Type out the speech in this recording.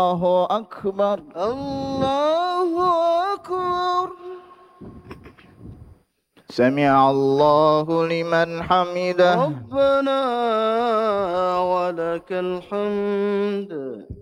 الله أكبر الله أكبر. سمع الله لمن حمده ربنا ولك الحمد.